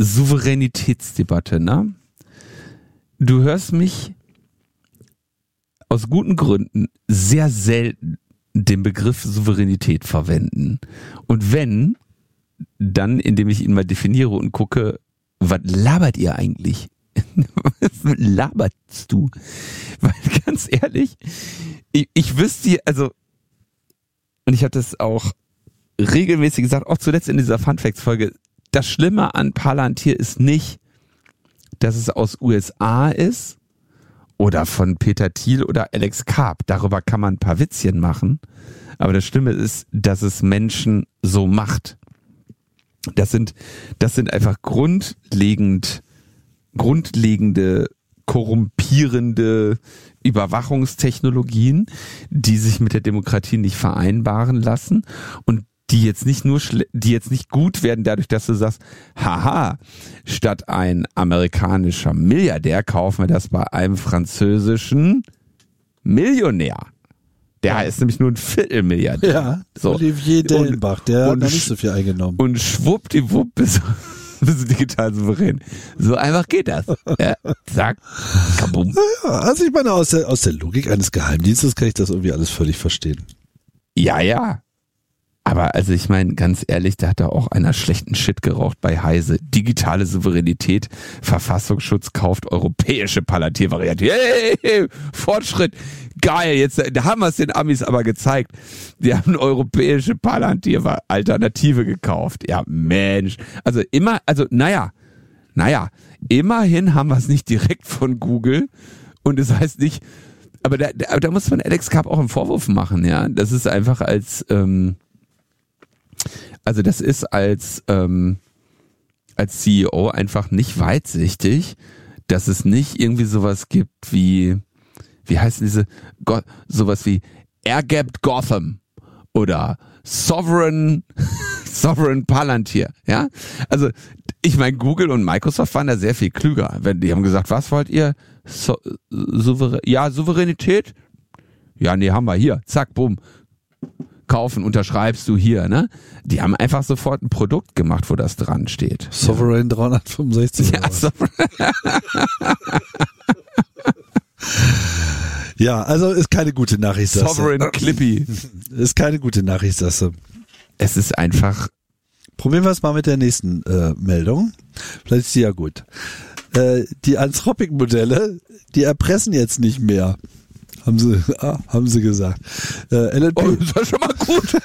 Souveränitätsdebatte, ne? Du hörst mich aus guten Gründen sehr selten den Begriff Souveränität verwenden. Und wenn, dann indem ich ihn mal definiere und gucke, was labert ihr eigentlich? Was laberst du? Weil ganz ehrlich, ich wüsste, also, und ich habe das auch regelmäßig gesagt, auch zuletzt in dieser Funfacts-Folge, das Schlimme an Palantir ist nicht, dass es aus USA ist oder von Peter Thiel oder Alex Karp. Darüber kann man ein paar Witzchen machen. Aber das Schlimme ist, dass es Menschen so macht. Das sind einfach grundlegende, korrumpierende Überwachungstechnologien, die sich mit der Demokratie nicht vereinbaren lassen und die jetzt nicht gut werden dadurch, dass du sagst, haha, statt ein amerikanischer Milliardär kaufen wir das bei einem französischen Millionär. Der ist nämlich nur ein Viertelmilliardär. Ja, so. Olivier Dellenbach, der hat noch nicht so viel eingenommen. Und schwuppdiwupp bist du digital souverän. So einfach geht das. Ja, zack, kabum. Ja, also ich meine, aus der Logik eines Geheimdienstes kann ich das irgendwie alles völlig verstehen. Ja. Aber also ich meine, ganz ehrlich, da hat da auch einer schlechten Shit geraucht bei Heise. Digitale Souveränität, Verfassungsschutz kauft europäische Palantir-Variante. Hey, Fortschritt. Geil, jetzt da haben wir es den Amis aber gezeigt. Die haben eine europäische Palantir-Alternative gekauft. Ja, Mensch. Immerhin haben wir es nicht direkt von Google. Und das heißt nicht, aber da muss man Alex Karp auch einen Vorwurf machen, ja. Das ist einfach als CEO einfach nicht weitsichtig, dass es nicht irgendwie sowas gibt wie heißen sowas wie Air-Gapped Gotham oder Sovereign Palantir, ja? Also, ich meine, Google und Microsoft waren da sehr viel klüger. Die haben gesagt, was wollt ihr? Souveränität? Ja, nee, haben wir hier. Zack, bumm. Kaufen, unterschreibst du hier, ne? Die haben einfach sofort ein Produkt gemacht, wo das dran steht. Sovereign 365. Ja, ja, also ist keine gute Nachricht. Sovereign Clippy. Ist keine gute Nachricht, Sasse. Es ist einfach. Probieren wir es mal mit der nächsten Meldung. Vielleicht ist die ja gut. Die Anthropic-Modelle, die erpressen jetzt nicht mehr. Haben sie gesagt. LNP. Oh, das war schon mal gut.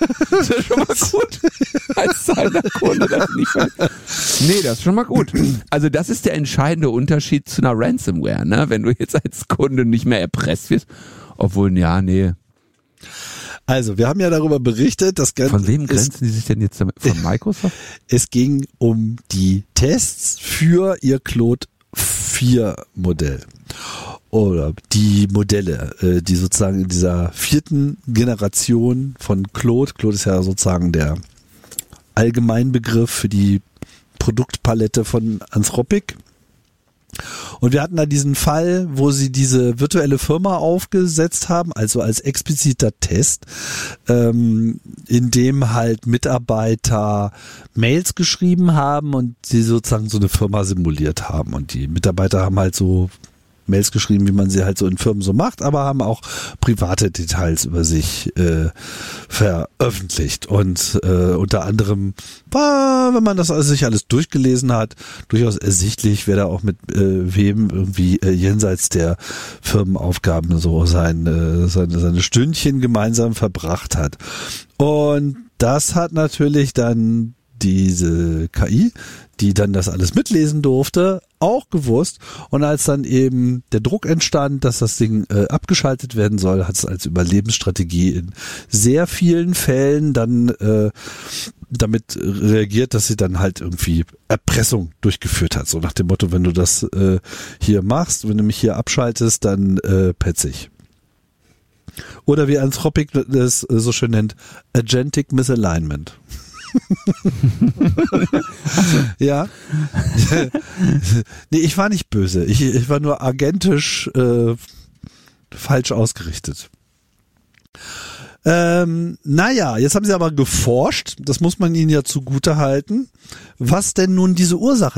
Als zahlender Kunde das nicht Nee, das ist schon mal gut. Also das ist der entscheidende Unterschied zu einer Ransomware, ne? Wenn du jetzt als Kunde nicht mehr erpresst wirst. Obwohl, ja, nee. Also, wir haben ja darüber berichtet, dass von wem grenzen die sich denn jetzt damit? Von Microsoft? Es ging um die Tests für ihr Claude 4 Modell. Oder die Modelle, die sozusagen in dieser 4. Generation von Claude ist ja sozusagen der Allgemeinbegriff für die Produktpalette von Anthropic. Und wir hatten da diesen Fall, wo sie diese virtuelle Firma aufgesetzt haben, also als expliziter Test, in dem halt Mitarbeiter Mails geschrieben haben und sie sozusagen so eine Firma simuliert haben. Und die Mitarbeiter haben halt so Mails geschrieben, wie man sie halt so in Firmen so macht, aber haben auch private Details über sich veröffentlicht. Und unter anderem war, wenn man das sich alles durchgelesen hat, durchaus ersichtlich, wer da auch mit wem irgendwie jenseits der Firmenaufgaben so seine Stündchen gemeinsam verbracht hat. Und das hat natürlich dann diese KI, die dann das alles mitlesen durfte, auch gewusst. Und als dann eben der Druck entstand, dass das Ding abgeschaltet werden soll, hat es als Überlebensstrategie in sehr vielen Fällen dann damit reagiert, dass sie dann halt irgendwie Erpressung durchgeführt hat. So nach dem Motto, wenn du das hier machst, wenn du mich hier abschaltest, dann petz ich. Oder wie Anthropic das so schön nennt, Agentic Misalignment. Ja. Nee, ich war nicht böse. Ich war nur agentisch falsch ausgerichtet. Naja, jetzt haben sie aber geforscht, das muss man ihnen ja zugute halten, was denn nun diese Ursache